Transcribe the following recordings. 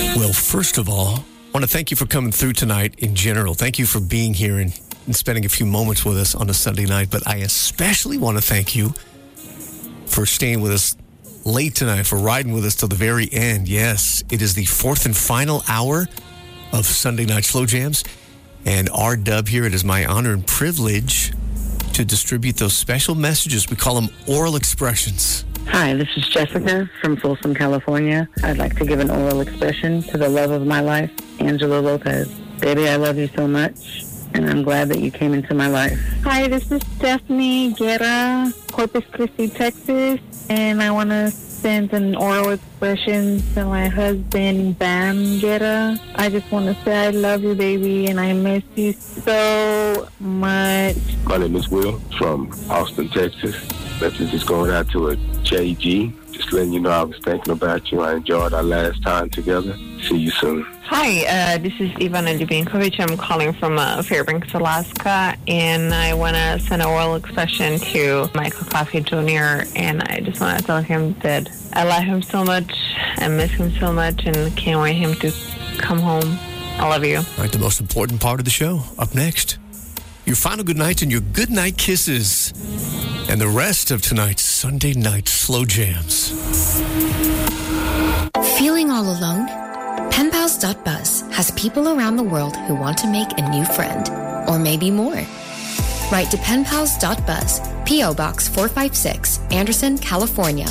Well, first of all, I want to thank you for coming through tonight in general. Thank you for being here and spending a few moments with us on a Sunday night. But I especially want to thank you for staying with us late tonight, for riding with us till the very end. Yes, it is the fourth and final hour of Sunday Night Slow Jams. And R-Dub here, it is my honor and privilege to distribute those special messages. We call them oral expressions. Hi, this is Jessica from Folsom, California. I'd like to give an oral expression to the love of my life, Angela Lopez. Baby, I love you so much, and I'm glad that you came into my life. Hi, this is Stephanie Guerra, Corpus Christi, Texas, and I want to send an oral expression to my husband, Bam Guerra. I just want to say I love you, baby, and I miss you so much. My name is Will from Austin, Texas. Message is going out to a JG. Just letting you know I was thinking about you. I enjoyed our last time together. See you soon. Hi, this is Ivana Ljubinkovic. I'm calling from Fairbanks, Alaska, and I want to send an oral expression to Michael Coffey Jr., and I just want to tell him that I love him so much, I miss him so much, and can't wait him to come home. I love you. All right, the most important part of the show, up next. Your final good nights and your good night kisses. And the rest of tonight's Sunday Night Slow Jams. Feeling all alone? Penpals.buzz has people around the world who want to make a new friend, or maybe more. Write to penpals.buzz, P.O. Box 456, Anderson, California,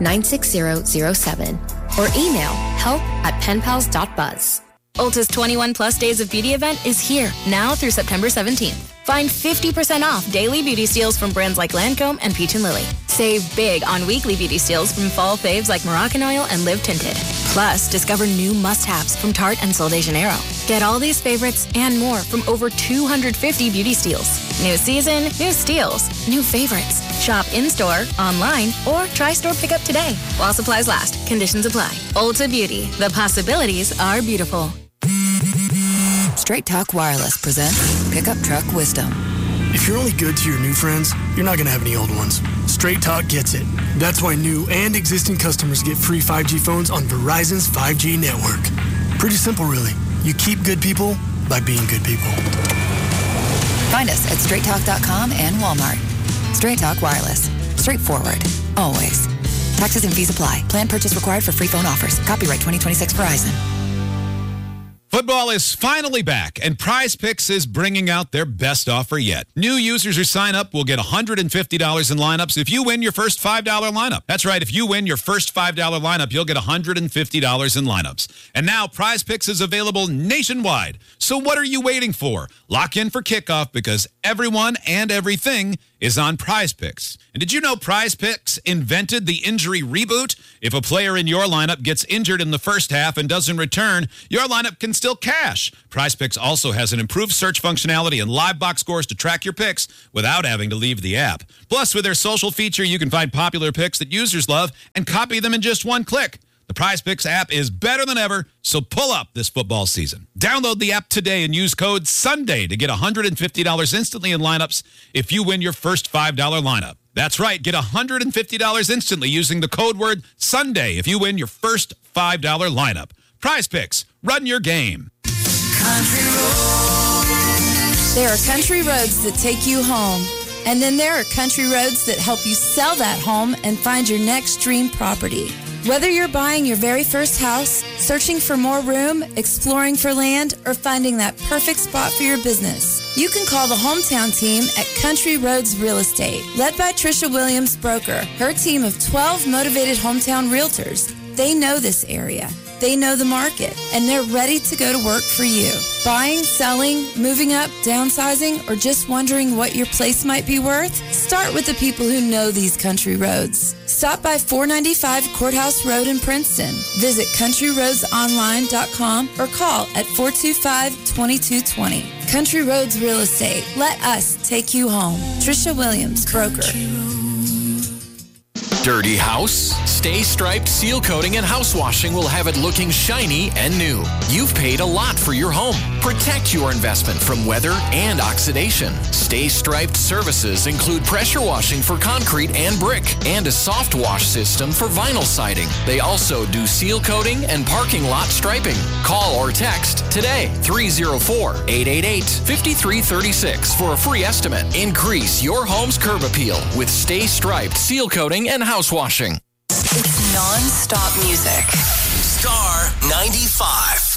96007, or email help@penpals.buzz. Ulta's 21 Plus Days of Beauty event is here, now through September 17th. Find 50% off daily beauty steals from brands like Lancome and Peach & Lily. Save big on weekly beauty steals from fall faves like Moroccan Oil and Live Tinted. Plus, discover new must-haves from Tarte and Sol de Janeiro. Get all these favorites and more from over 250 beauty steals. New season, new steals, new favorites. Shop in-store, online, or try store pickup today. While supplies last, conditions apply. Ulta Beauty, the possibilities are beautiful. Straight Talk Wireless presents Pickup Truck Wisdom. If you're only good to your new friends, you're not going to have any old ones. Straight Talk gets it. That's why new and existing customers get free 5G phones on Verizon's 5G network. Pretty simple, really. You keep good people by being good people. Find us at straighttalk.com and Walmart. Straight Talk Wireless. Straightforward. Always. Taxes and fees apply. Plan purchase required for free phone offers. Copyright 2026 Verizon. Football is finally back, and Prize Picks is bringing out their best offer yet. New users who sign up will get $150 in lineups if you win your first $5 lineup. That's right, if you win your first $5 lineup, you'll get $150 in lineups. And now Prize Picks is available nationwide. So what are you waiting for? Lock in for kickoff because everyone and everything is on Prize Picks. And did you know Prize Picks invented the injury reboot? If a player in your lineup gets injured in the first half and doesn't return, your lineup can still cash. Prize Picks also has an improved search functionality and live box scores to track your picks without having to leave the app. Plus, with their social feature, you can find popular picks that users love and copy them in just one click. The Prize Picks app is better than ever, so pull up this football season. Download the app today and use code SUNDAY to get $150 instantly in lineups if you win your first $5 lineup. That's right, get $150 instantly using the code word SUNDAY if you win your first $5 lineup. Prize Picks, run your game. There are country roads that take you home. And then there are country roads that help you sell that home and find your next dream property. Whether you're buying your very first house, searching for more room, exploring for land, or finding that perfect spot for your business, you can call the Hometown team at Country Roads Real Estate. Led by Trisha Williams Broker, her team of 12 motivated hometown realtors, they know this area. They know the market, and they're ready to go to work for you. Buying, selling, moving up, downsizing, or just wondering what your place might be worth? Start with the people who know these country roads. Stop by 495 Courthouse Road in Princeton. Visit countryroadsonline.com or call at 425-2220. Country Roads Real Estate. Let us take you home. Trisha Williams, Broker. Dirty house? Stay Striped Seal Coating and House Washing will have it looking shiny and new. You've paid a lot for your home. Protect your investment from weather and oxidation. Stay Striped services include pressure washing for concrete and brick and a soft wash system for vinyl siding. They also do seal coating and parking lot striping. Call or text today 304-888-5336 for a free estimate. Increase your home's curb appeal with Stay Striped Seal Coating and House Washing. It's non-stop music. Star 95.